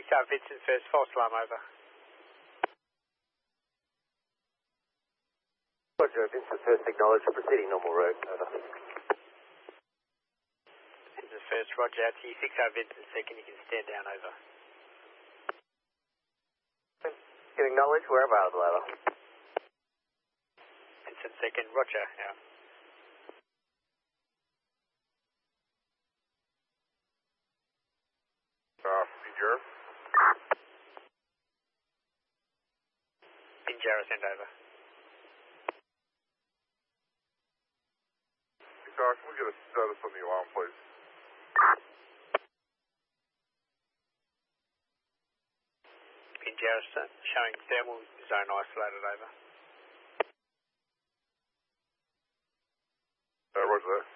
Vincent first, false alarm over. Roger, Vincent first acknowledged, proceeding normal road, over. Vincent first, roger, out to you, Vincent second, you can stand down, over. Can acknowledge, we're available, over. Vincent second, roger, out. Pinjarra? Pinjarra, send over. Can we get a status on the alarm, please? Pinjarra showing thermal zone isolated, over. Roger that.